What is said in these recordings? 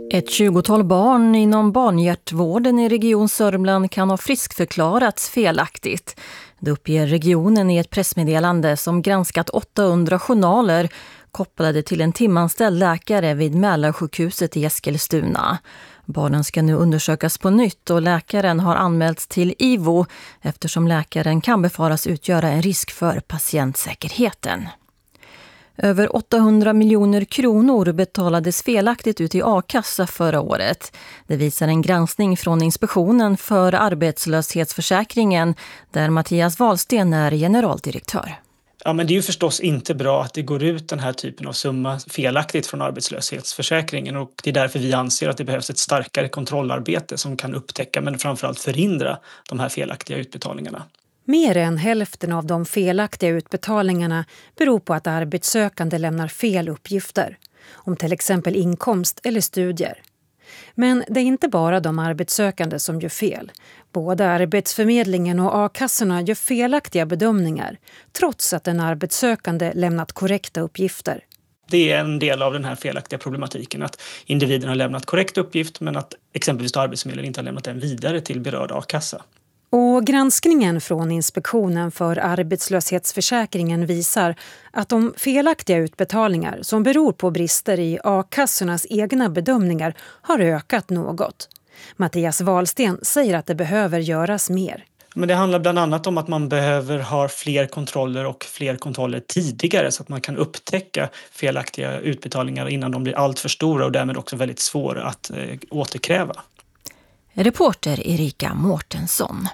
Ett 20-tal barn inom barnhjärtvården i Region Sörmland kan ha friskförklarats felaktigt. Det uppger regionen i ett pressmeddelande som granskat 800 journaler kopplade till en timanställd läkare vid Mälarsjukhuset i Eskilstuna. Barnen ska nu undersökas på nytt och läkaren har anmälts till IVO eftersom läkaren kan befaras utgöra en risk för patientsäkerheten. Över 800 miljoner kronor betalades felaktigt ut i a-kassa förra året. Det visar en granskning från Inspektionen för arbetslöshetsförsäkringen där Mattias Wahlsten är generaldirektör. Ja, men det är ju förstås inte bra att det går ut den här typen av summa felaktigt från arbetslöshetsförsäkringen, och det är därför vi anser att det behövs ett starkare kontrollarbete som kan upptäcka men framförallt förhindra de här felaktiga utbetalningarna. Mer än hälften av de felaktiga utbetalningarna beror på att arbetssökande lämnar fel uppgifter om till exempel inkomst eller studier. Men det är inte bara de arbetssökande som gör fel. Både Arbetsförmedlingen och a-kassorna gör felaktiga bedömningar trots att den arbetssökande lämnat korrekta uppgifter. Det är en del av den här felaktiga problematiken att individen har lämnat korrekt uppgift men att exempelvis Arbetsförmedlingen inte har lämnat den vidare till berörd a-kassa. Och granskningen från Inspektionen för arbetslöshetsförsäkringen visar att de felaktiga utbetalningar som beror på brister i a-kassornas egna bedömningar har ökat något. Mattias Wahlsten säger att det behöver göras mer. Men det handlar bland annat om att man behöver ha fler kontroller och fler kontroller tidigare så att man kan upptäcka felaktiga utbetalningar innan de blir allt för stora och därmed också väldigt svåra att återkräva. Reporter Erika Mårtensson.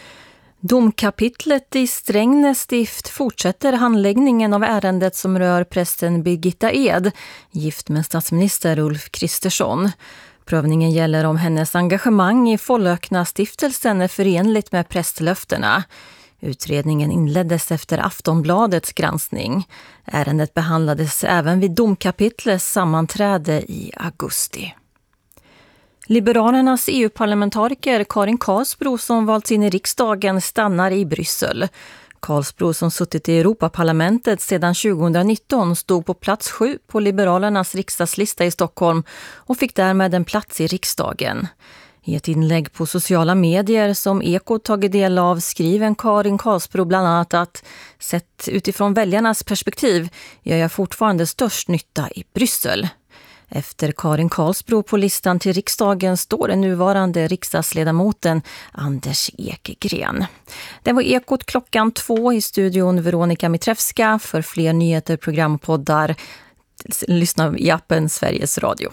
Domkapitlet i Strängnäs stift fortsätter handläggningen av ärendet som rör prästen Birgitta Ed, gift med statsminister Ulf Kristersson. Prövningen gäller om hennes engagemang i Follökna-stiftelsen är förenligt med prästlöftena. Utredningen inleddes efter Aftonbladets granskning. Ärendet behandlades även vid domkapitlets sammanträde i augusti. Liberalernas EU-parlamentariker Karin Karlsbro som valts in i riksdagen stannar i Bryssel. Karlsbro som suttit i Europaparlamentet sedan 2019 stod på plats 7 på Liberalernas riksdagslista i Stockholm och fick därmed en plats i riksdagen. I ett inlägg på sociala medier som Ekot tagit del av skriver Karin Karlsbro bland annat att sett utifrån väljarnas perspektiv gör jag fortfarande störst nytta i Bryssel. Efter Karin Karlsbro på listan till riksdagen står den nuvarande riksdagsledamoten Anders Ekegren. Det var Ekot 2:00 i studion Veronica Mitrevska. För fler nyheter, program och poddar lyssna i appen Sveriges Radio.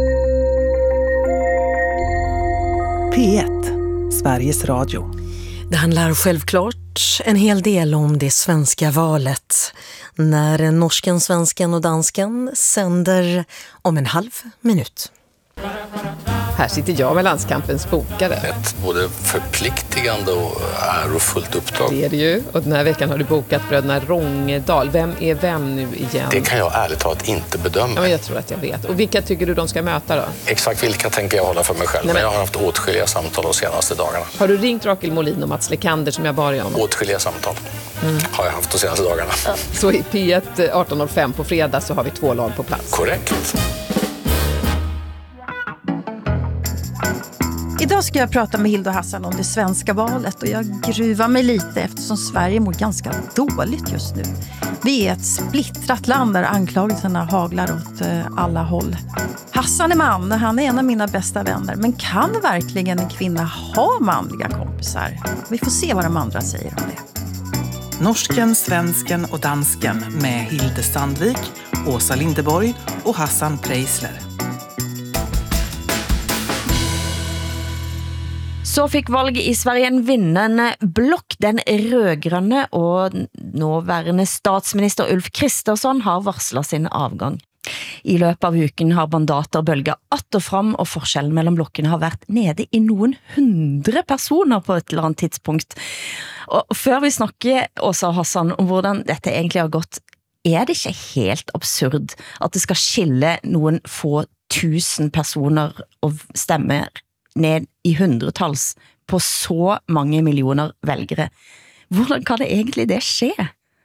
P1, Sveriges Radio. Det handlar självklart en hel del om det svenska valet när norsken, svensken och dansken sänder om en halv minut. Här sitter jag med Landskampens bokare. Ett både förpliktigande och ärofullt uppdrag. Det är det ju. Och den här veckan har du bokat bröderna Rångedal. Vem är vem nu igen? Det kan jag ärligt talat inte bedöma. Ja, men jag tror att jag vet. Och vilka tycker du de ska möta då? Exakt vilka tänker jag hålla för mig själv. Men jag har haft åtskilliga samtal de senaste dagarna. Har du ringt Rakel Molin och Mats Lekander som jag bad om? Åtskilliga samtal har jag haft de senaste dagarna. Ja. Så i P1 18.05 på fredag så har vi 2 lag på plats. Korrekt. Idag ska jag prata med Hilda och Hassan om det svenska valet och jag gruvar mig lite eftersom Sverige mår ganska dåligt just nu. Vi är ett splittrat land där anklagelserna haglar åt alla håll. Hassan är man, han är en av mina bästa vänner. Men kan verkligen en kvinna ha manliga kompisar? Vi får se vad de andra säger om det. Norsken, svensken och dansken med Hilde Sandvik, Åsa Lindeborg och Hassan Preisler. Så fikk valget i Sverige en vinnende blokk. Den rødgrønne og nåværende statsminister Ulf Kristersson har varslet sin avgang. I løpet av uken har mandater bølget att og fram, og forskjellen mellom blokkene har vært nede i noen 100 personer på et eller annet tidspunkt. Og før vi snakker, Åsa Hassan, om hvordan dette egentlig har gått, er det ikke helt absurd at det skal skille noen få 1000 personer og stemmer ned i hundretals på så mange millioner velgere? Hvordan kan det egentlig det ske?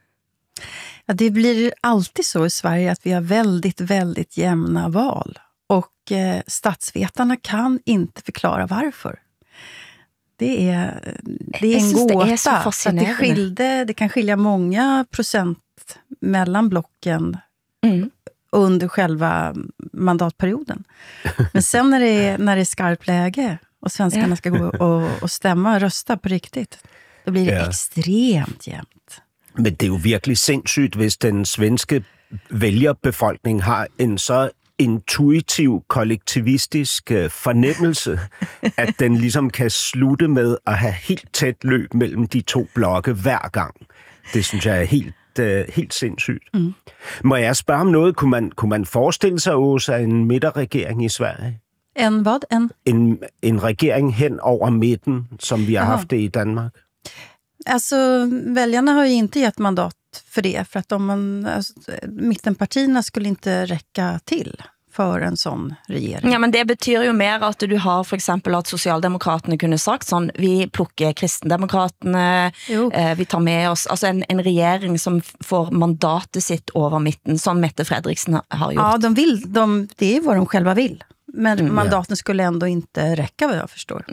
Ja, det blir alltid så i Sverige att vi har väldigt, väldigt jämna val. Och statsvetarna kan inte förklara varför. Det är en gåta. Det är så fascinerande. Det kan skilja många procent mellan blocken under själva mandatperioden. Men sen när det är skarpt läge och svenskarna ska gå och stämma och rösta på riktigt, då blir det extremt jämnt. Men det är ju verkligen sindssygt, hvis den svenske vælgerbefolkning har en så intuitiv, kollektivistisk fornemmelse, at den ligesom kan slutte med at have helt tæt løb mellem de to blokke hver gang. Det synes jeg er helt sindssygt. Må jeg spørge om noget? Kunne man forestille sig, Åsa, en midterregering i Sverige? En vad? En regering hen over midten, som vi har haft det i Danmark? Alltså, väljarna har ju inte gett mandat för det, för att mittenpartierna skulle inte räcka till för en sån regering. Ja, men det betyder ju mer att du har för exempel att Socialdemokraterna kunde sagt sån, vi plockar Kristendemokraterna, vi tar med oss, alltså en regering som får mandatet sitt över mitten, som Mette Frederiksen har gjort. Ja, det är vad de själva vill. Men mandaten skulle ändå inte räcka, vad jag förstår.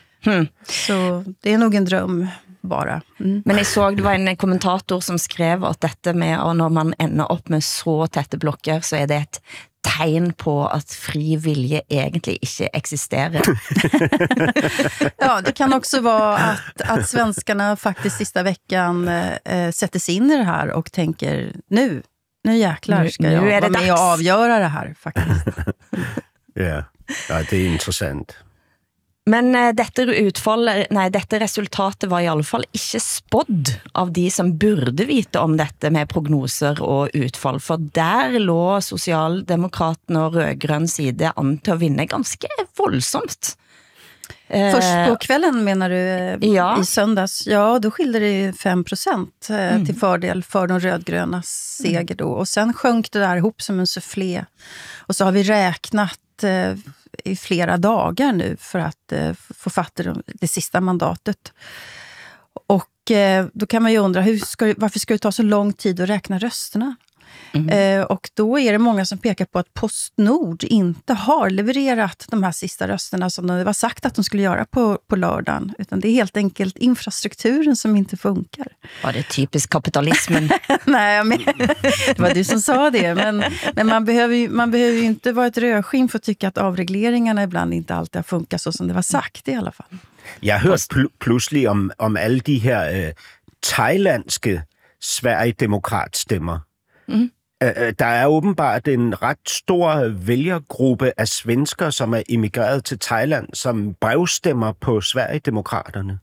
Så det är nog en dröm bara. Men jag såg, det var en kommentator som skrev att detta med att när man ender upp med så täta blocker så är det ett tegn på att fri vilje egentligen inte existerar. Ja, det kan också vara att svenskarna faktiskt sista veckan sätter sig in i det här och tänker, nu jäklar ska jag vara med och avgöra det här faktiskt. Ja, det är intressant. Men dette resultatet var i alle fall ikke spådd av de som burde vite om dette med prognoser og utfall, for der lå Socialdemokraterne og rødgrønn side an til å vinne ganske voldsomt. Först på kvällen menar du i söndags? Ja, då skilde det 5% till fördel för de rödgrönas seger då. Och sen sjönk det där ihop som en soufflé. Och så har vi räknat i flera dagar nu för att få fatta det sista mandatet. Och då kan man ju undra, varför ska det ta så lång tid att räkna rösterna? Och då är det många som pekar på att PostNord inte har levererat de här sista rösterna som det var sagt att de skulle göra på lördagen. Utan det är helt enkelt infrastrukturen som inte funkar. Var det typisk kapitalismen? Nej, men, det var du som sa det. Men man behöver ju inte vara ett rödskinn för att tycka att avregleringarna ibland inte alltid har funkat så som det var sagt i alla fall. Jag har hört pludselig om alla de här thailandske Sverigedemokratstämmer. Der er åbenbart en ret stor vælgergruppe af svensker, som er emigreret til Thailand, som brevstemmer på Sverigedemokraterne.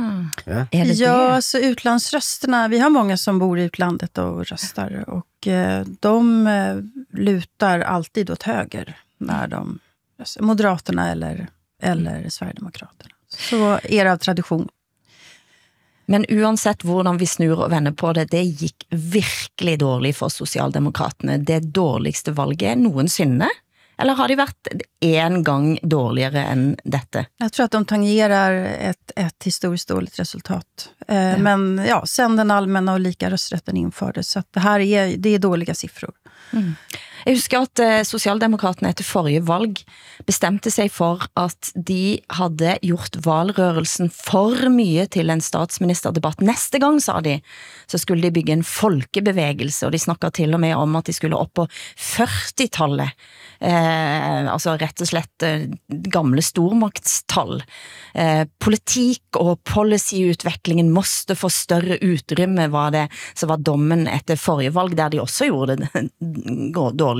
Ja, så utlandsrösterna, vi har många som bor i utlandet och röstar, och de lutar alltid åt höger när de röstar. Moderaterna eller Sverigedemokraterna. Så är det av tradition. Men uansett hvordan vi snur og vender på det gikk virkelig dårlig for Socialdemokraterne. Det dårligste valget noensinne? Eller har de vært en gang dårligere enn dette? Jag tror att de tangerar ett historiskt dåligt resultat. Men ja, sen den allmänna och lika rösträtten infördes. Så att det är dåliga siffror. Jeg husker at Socialdemokraterne etter forrige valg bestemte seg for at de hadde gjort valrørelsen for mye til en statsministerdebatt. Neste gang, sa de, så skulle de bygge en folkebevegelse, og de snakket til og med om at de skulle opp på 40-tallet. Altså rett og slett gamle stormaktstall. Politikk og policyutvecklingen måste få større utrymme, var det, så var dommen etter forrige valg, der de også gjorde det dårlig.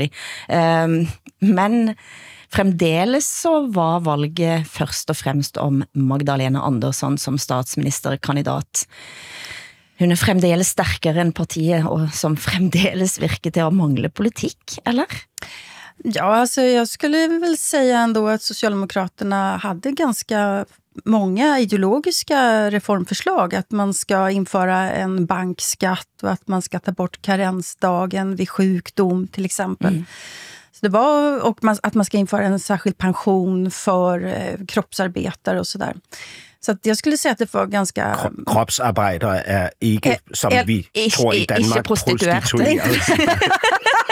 Men fremdeles så var valget først og fremst om Magdalena Andersson som statsministerkandidat. Hun fremdeles sterkere enn partiet, og som fremdeles virker til å mangle politikk, eller? Ja, alltså jag skulle väl säga ändå att Socialdemokraterna hade ganska många ideologiska reformförslag. Att man ska införa en bankskatt och att man ska ta bort karensdagen vid sjukdom till exempel. Så det var, och att man ska införa en särskild pension för kroppsarbetare och sådär. Så att jag skulle säga att det var ganska... Kroppsarbetare är inte, som vi tror i Danmark, prostituerade.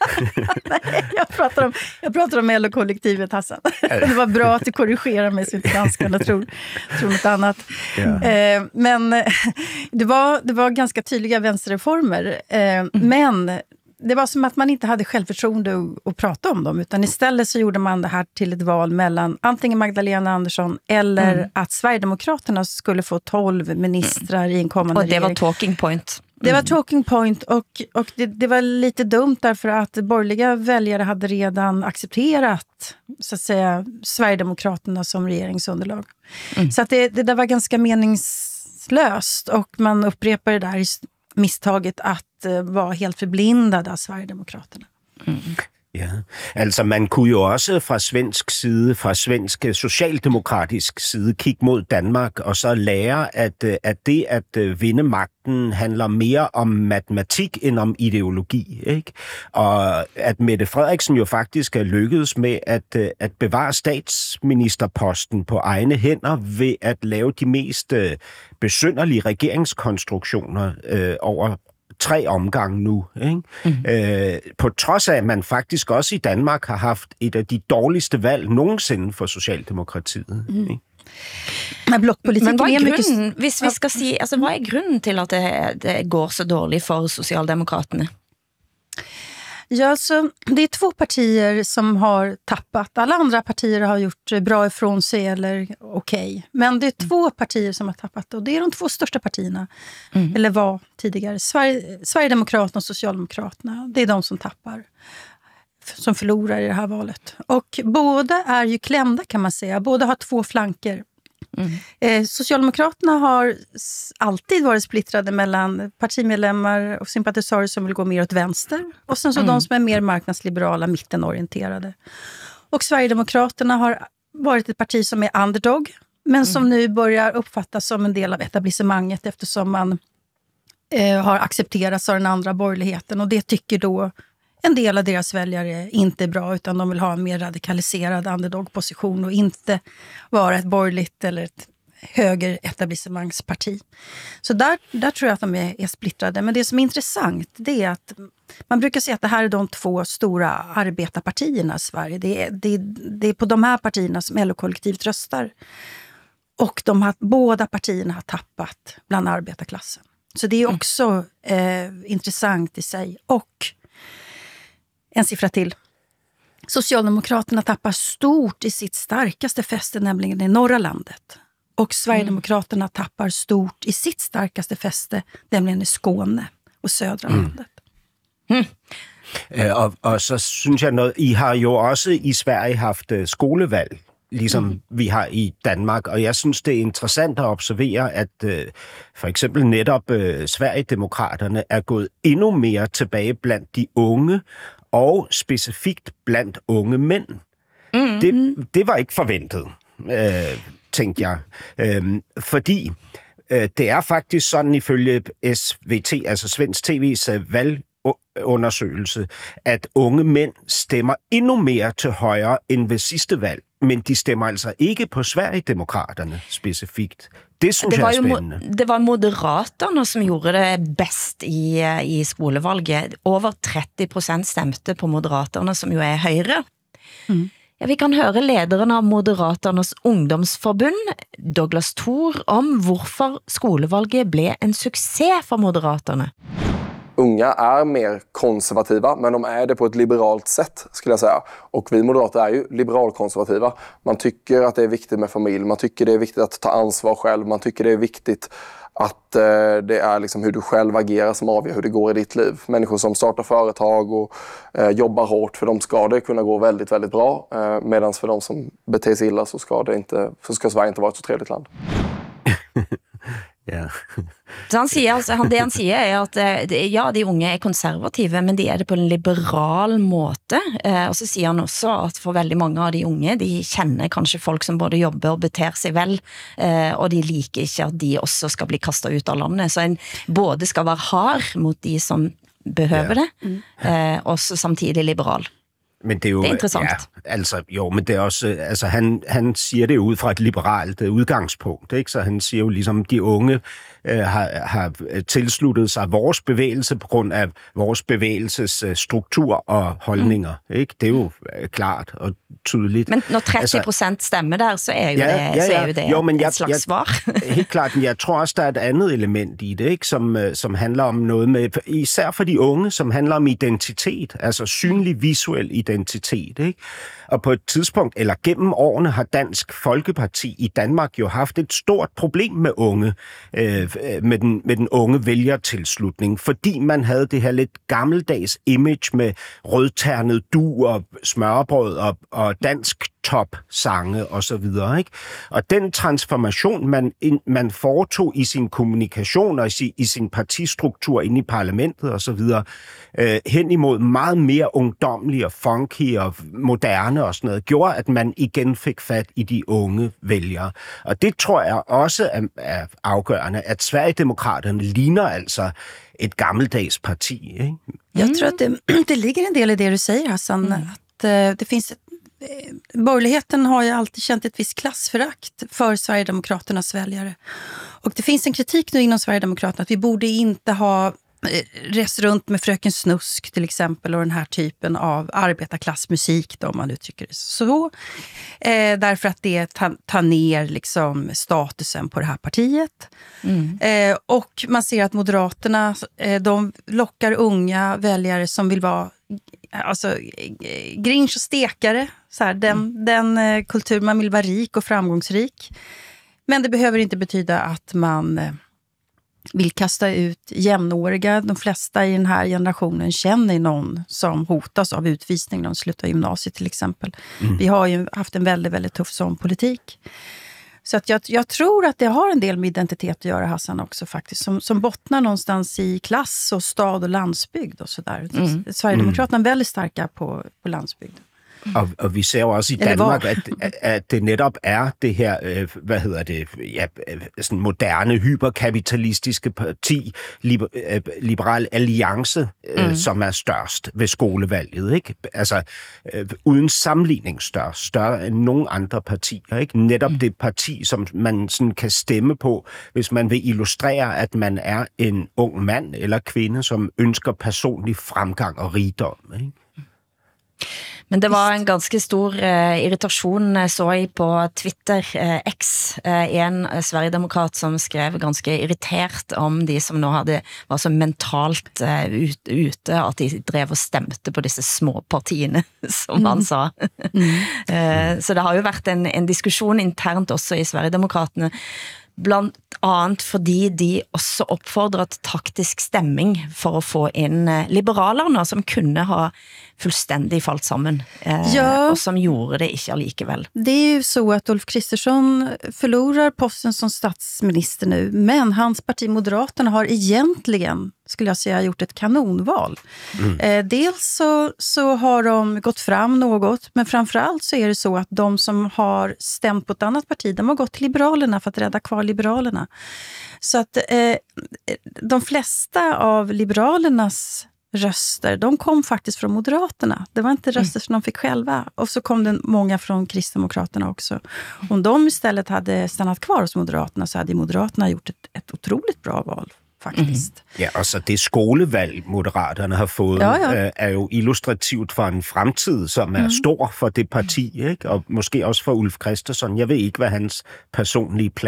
Nej, jag pratar om LO-kollektivet, Hassan. Det var bra att du korrigerar mig så inte danskarna tror något annat. Ja. Men det var ganska tydliga vänsterreformer. Men det var som att man inte hade självförtroende att prata om dem, utan istället så gjorde man det här till ett val mellan antingen Magdalena Andersson eller att Sverigedemokraterna skulle få 12 ministrar i en kommande regering. Och det var talking point. Det var talking point och det var lite dumt därför att borgerliga väljare hade redan accepterat så att säga Sverigedemokraterna som regeringsunderlag. Så att det där var ganska meningslöst og man upprepar det där misstaget att vara helt förblindad av Sverigedemokraterna. Ja, altså man kunne jo også fra svensk side, fra svensk socialdemokratisk side, kigge mod Danmark og så lære, at det at vinde magten handler mere om matematik end om ideologi, ikke? Og at Mette Frederiksen jo faktisk er lykkedes med at bevare statsministerposten på egne hænder ved at lave de mest besynderlige regeringskonstruktioner over 3 omgange nu. Ikke? På trods af, at man faktisk også i Danmark har haft et af de dårligste valg nogensinde for Socialdemokratiet. Ikke? Men vad är grunden, hvis vi skal si, altså, vad är grunden til at det går så dårligt for Socialdemokraterna? Ja, så det är 2 partier som har tappat. Alla andra partier har gjort bra ifrån sig eller okej. Men det är 2 partier som har tappat och det är de 2 största partierna. Eller var tidigare. Sverigedemokraterna och Socialdemokraterna. Det är de som tappar. Som förlorar i det här valet. Och båda är ju klämda kan man säga. Båda har 2 flanker. Socialdemokraterna har alltid varit splittrade mellan partimedlemmar och sympatisörer som vill gå mer åt vänster och sen så de som är mer marknadsliberala, mittenorienterade. Och Sverigedemokraterna har varit ett parti som är underdog men som nu börjar uppfattas som en del av etablissemanget eftersom man har accepterats av den andra borgerligheten och det tycker då en del av deras väljare inte är bra utan de vill ha en mer radikaliserad underdog-position och inte vara ett borgerligt eller ett höger-etablissemangsparti. Så där tror jag att de är splittrade. Men det som är intressant det är att man brukar säga att det här är de 2 stora arbetarpartierna i Sverige. Det är på de här partierna som LO-kollektivet röstar. Och båda partierna har tappat bland arbetarklassen. Så det är också intressant i sig. Och en siffra till. Socialdemokraterna tappar stort i sitt starkaste fäste, nämligen i norra landet. Och Sverigedemokraterna tappar stort i sitt starkaste fäste, nämligen i Skåne och södra landet. Og så synes jeg noget, I har jo også i Sverige haft skolevalg, ligesom vi har i Danmark, og jeg synes, det er interessant at observere, at for eksempel netop Sverigedemokraterne er gået endnu mere tilbage blandt de unge, og specifikt blandt unge mænd. Det var ikke forventet, tænkte jeg. Fordi det er faktisk sådan ifølge SVT, altså Svensk TV's valgundersøgelse, at unge mænd stemmer endnu mere til højre end ved sidste valg. Men de stemmer altså ikke på Sverigedemokraterne specifikt. Det synes jeg er spændende. Det var Moderaterna som gjorde det best i skolevalget. Over 30% stemte på Moderaterna, som jo er højre. Ja, vi kan høre lederen av Moderaternas ungdomsforbund, Douglas Thor, om hvorfor skolevalget blev en succé for Moderaterna. Unga är mer konservativa, men de är det på ett liberalt sätt skulle jag säga. Och vi moderater är ju liberalkonservativa. Man tycker att det är viktigt med familj, man tycker det är viktigt att ta ansvar själv, man tycker det är viktigt att det är liksom hur du själv agerar som avgör hur det går i ditt liv. Människor som startar företag och jobbar hårt, för dem ska det kunna gå väldigt, väldigt bra. Medan för de som beter sig illa så ska Sverige inte vara ett så trevligt land. Ja. Så han siger, altså, det han siger er at ja, de unge er konservative, men de er det på en liberal måte. Og så sier han også at for veldig mange av de unge, de kjenner kanskje folk som både jobber og beter sig vel, og de liker ikke at de også skal bli kastet ut av landet. Så en både skal være hard mot de som behøver det, og så samtidig liberal. Men det er jo det er interessant. Ja, altså jo, men det er også altså han siger det ud fra et liberalt udgangspunkt, ikke? Så han siger jo ligesom de unge har tilsluttet sig vores bevægelse på grund af vores bevægelses struktur og holdninger. Ikke? Det er jo klart og tydeligt. Men når 30% stemmer der, så er jo det et slags svar. Helt klart, men jeg tror også, der er et andet element i det, ikke? Som handler om noget med, især for de unge, som handler om identitet, altså synlig visuel identitet. Ikke? Og på et tidspunkt, eller gennem årene, har Dansk Folkeparti i Danmark jo haft et stort problem med unge, med den unge vælgertilslutning, fordi man havde det her lidt gammeldags image med rødternet du og smørbrød og dansk top-sange og så videre, ikke? Og den transformation, man foretog i sin kommunikation og i sin partistruktur inde i parlamentet og så videre, hen imod meget mere ungdomlig og funky og moderne og sådan noget, gjorde, at man igen fik fat i de unge vælgere. Og det tror jeg også er afgørende, at Sverigedemokraterne ligner altså et gammeldags parti, ikke? Jag tror att det ligger en del i det du säger, Hassan, att det finns borgerligheten har ju alltid känt ett visst klassförakt för Sverigedemokraternas väljare. Och det finns en kritik nu inom Sverigedemokraterna att vi borde inte ha rest runt med Fröken Snusk till exempel och den här typen av arbetarklassmusik då, om man uttrycker det så. Därför att det tar ner liksom statusen på det här partiet. Och man ser att Moderaterna, de lockar unga väljare som vill vara alltså grinch och stekare, så här, den kultur, man vill vara rik och framgångsrik. Men det behöver inte betyda att man vill kasta ut jämnåriga. De flesta i den här generationen känner någon som hotas av utvisning när de slutar gymnasiet till exempel. Vi har ju haft en väldigt, väldigt tuff sån politik. Så att jag tror att det har en del med identitet att göra, Hassan, också faktiskt. Som bottnar någonstans i klass och stad och landsbygd och sådär. Sverigedemokraterna är väldigt starka på landsbygden. Og vi ser jo også i Danmark, at det netop er det her, sådan moderne, hyperkapitalistiske parti, Liberal Alliance, som er størst ved skolevalget, ikke? Altså, uden sammenligning større end nogen andre partier, ikke? Netop det parti, som man sådan kan stemme på, hvis man vil illustrere, at man er en ung mand eller kvinde, som ønsker personlig fremgang og rigdom, ikke? Men det var en ganske stor irritasjon, så jeg på Twitter, X, en Sverigedemokrat som skrev ganske irritert om de som nå var så mentalt ute, at de drev og stemte på disse små partiene, som han sa. Så det har jo vært en diskussion internt også i Sverigedemokraterne, blant annet fordi de også oppfordret taktisk stemming for å få inn liberalerne som kunne ha fullständigt fallit samman och som gjorde det inte allikevel. Det är ju så att Ulf Kristersson förlorar posten som statsminister nu, men hans parti Moderaterna har egentligen, skulle jag säga, gjort ett kanonval. Dels så har de gått fram något, men framförallt så är det så att de som har stämt på ett annat parti, de har gått till Liberalerna för att rädda kvar Liberalerna. Så att de flesta av Liberalernas röster, de kom faktiskt från Moderaterna. Det var inte röster som de fick själva. Och så kom det många från Kristdemokraterna också. Om de istället hade stannat kvar hos Moderaterna så hade Moderaterna gjort ett otroligt bra val, faktiskt. Ja, og så det skolevalg, Moderaterne har fået, er jo illustrativt for en fremtid, som er stor for det parti, ikke? Og måske også for Ulf Kristersson. Jeg ved ikke, hvad hans personlige plan